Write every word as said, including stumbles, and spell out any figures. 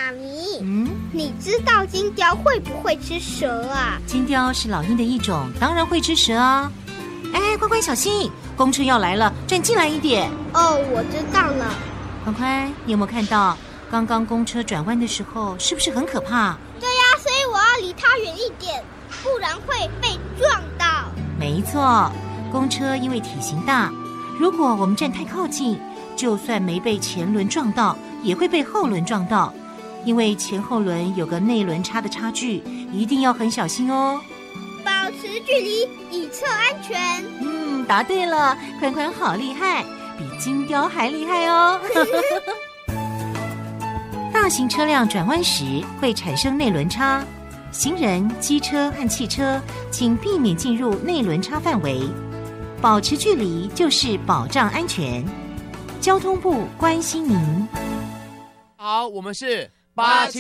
妈咪， 嗯， 你知道金雕会不会吃蛇啊？ 金雕是老鹰的一种，当然会吃蛇啊。哎，乖乖小心，公车要来了，站进来一点。 哦，我知道了。 乖乖，你有没有看到刚刚公车转弯的时候，是不是很可怕？ 对呀，所以我要离它远一点，不然会被撞到。 没错，公车因为体型大，如果我们站太靠近，就算没被前轮撞到，也会被后轮撞到，因为前后轮有个内轮差的差距，一定要很小心哦。 保持距离，以策安全。 嗯，答对了，宽宽好厉害，比金雕还厉害哦。大型车辆转弯时会产生内轮差，行人、机车和汽车请避免进入内轮差范围，保持距离就是保障安全。交通部关心您。 好，我们是八七